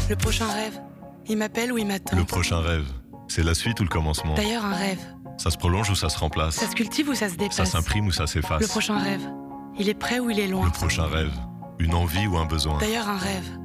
Le prochain rêve, il m'appelle ou il m'attend. Le prochain rêve, c'est la suite ou le commencement? D'ailleurs, un rêve, Ça se prolonge ou ça se remplace? ça se cultive ou ça se dépasse? Ça s'imprime ou ça s'efface? Le prochain rêve, il est près ou il est loin? Le prochain rêve, une envie ou un besoin? D'ailleurs, un rêve,